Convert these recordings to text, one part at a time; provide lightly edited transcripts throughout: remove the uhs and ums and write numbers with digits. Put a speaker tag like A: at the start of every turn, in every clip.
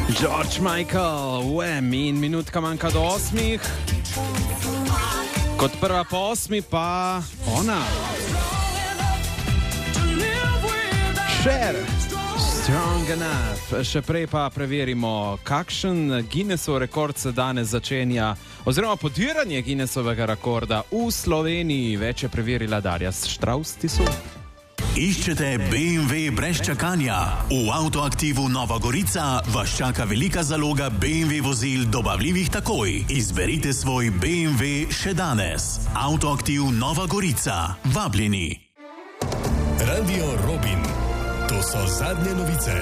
A: George Michael, Wham, in minutka manjka do 8. Kot prva po 8 pa ona. Cher, Strong Enough. Še prej pa preverimo, kakšen Guinnessov rekord se danes začenja, oziroma podiranje Guinnessovega rekorda v Sloveniji. Več je preverila Darja Štravstisu.
B: Iščete BMW brez čakanja? V Avtoaktivu Nova Gorica vas čaka velika zaloga BMW vozil dobavljivih takoj. Izberite svoj BMW še danes. Avtoaktiv Nova Gorica. Vabljeni.
C: Radio Robin. To so zadnje novice.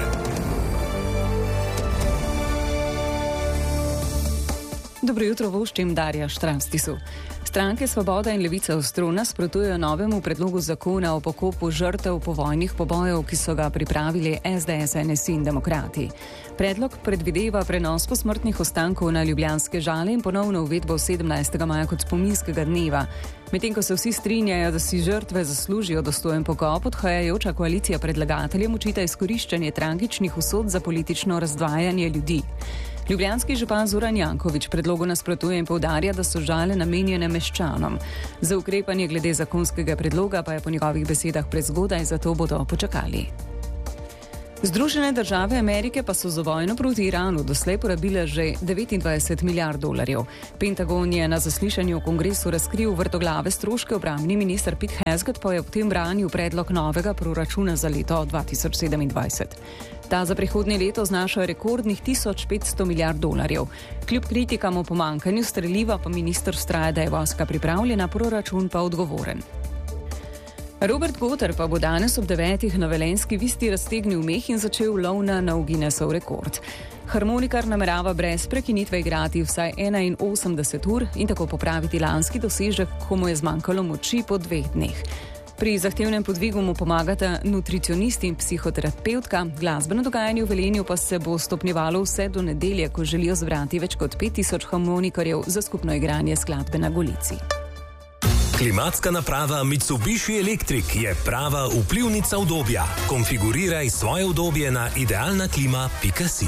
D: Dobro jutro, voščim Darja Štravstisu. Stranke Svoboda in Levica ostro nasprotujejo novemu predlogu zakona o pokopu žrtev povojnih pobojev, ki so ga pripravili SDS, NSI in Demokrati. Predlog predvideva prenos posmrtnih ostankov na ljubljanske Žale in ponovno uvedbo 17. maja kot spominskega dneva. Medtem ko se vsi strinjajo, da si žrtve zaslužijo dostojen pokop, odhajajoča koalicija predlagateljem očita izkoriščanje tragičnih usod za politično razdvajanje ljudi. Ljubljanski župan Zoran Janković predlogu nasprotuje in poudarja, da so Žale namenjene meščanom. Za ukrepanje glede zakonskega predloga pa je po njegovih besedah prezgodaj, zato bodo počakali. Združene države Amerike pa so za vojno proti Iranu doslej porabile že 29 milijard dolarjev. Pentagon je na zaslišanju v kongresu razkril vrtoglave stroške. Obrambni minister Pete Hegseth pa je ob tem branil predlog novega proračuna za leto 2027. Ta za prihodnje leto znaša rekordnih 1500 milijard dolarjev. Kljub kritikam o pomankanju streliva pa minister vztraja, da je vojska pripravljena, proračun pa odgovoren. Robert Goter pa bo danes ob 9. na Velenjski Visti raztegnil meh in začel lov na nov Guinnessov rekord. Harmonikar namerava brez prekinitve igrati vsaj 81 ur in tako popraviti lanski dosežek, ko mu je zmanjkalo moči po 2 dneh. Pri zahtevnem podvigu mu pomagata nutricionist in psihoterapevtka. Glasbeno dogajanje v Velenju pa se bo stopnjevalo vse do nedelje, ko želijo zbrati več kot 5000 harmonikarjev za skupno igranje skladbe na Golici.
C: Klimatska naprava Mitsubishi Electric je prava vplivnica udobja. Konfiguriraj svoje udobje na idealnaklima.si.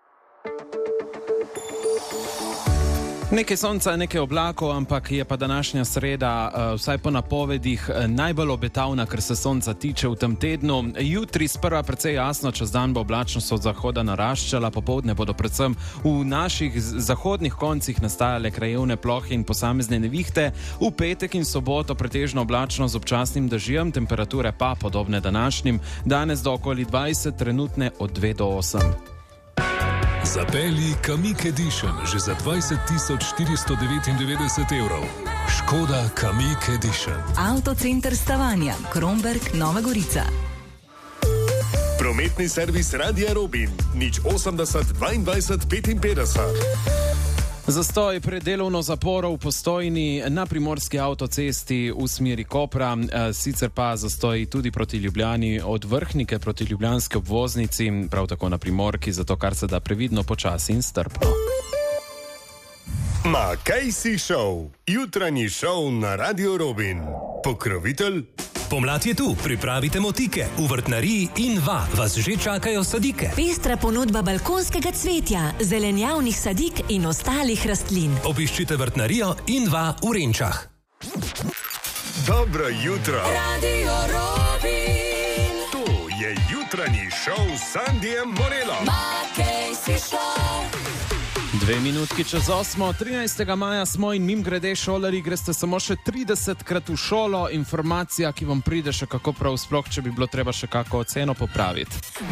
A: Nekaj sonca, nekaj oblakov, ampak je pa današnja sreda, vsaj po napovedih, najbolj obetavna, ker se sonca tiče v tem tednu. Jutri sprva precej jasno, čez dan bo oblačnost od zahoda naraščala, popoldne bodo predvsem v naših zahodnih koncih nastajale krajevne plohe in posamezne nevihte. V petek in soboto pretežno oblačno z občasnim dežjem, temperature pa podobne današnjim. Danes do okoli 20, trenutne od 2 do 8.
C: Zapelji Kamiq Edition že za 20.499 evrov. Škoda Kamiq Edition.
E: Avtocenter Stavanja, Kromberk, Nova Gorica.
F: Prometni servis Radia Robin, 080 22 55.
A: Zastoj pred delovno zaporo v Postojni na primorski avtocesti v smeri Kopra, sicer pa zastoj tudi proti Ljubljani od Vrhnike proti ljubljanski obvoznici, prav tako na primorki, zato kar se da previdno, počasi in strpno.
F: Casey Show, jutranji šov na Radio Robin. Pokrovitelj?
C: Pomlad je tu, pripravite motike. V vrtnariji Inva vas že čakajo sadike.
E: Pestra ponudba balkonskega cvetja, zelenjavnih sadik in ostalih rastlin.
C: Obiščite vrtnarijo Inva v Renčah.
F: Dobro jutro.
G: Radio Robin.
F: To je jutranji šov s Sandijem Morelom.
G: Casey Show.
A: 2 minutki čez 8. 13. maja smo in mimogrede šolarji, greste samo še 30krat v šolo. Informacija, ki vam pride še kako prav sploh, če bi bilo treba še kako oceno popraviti.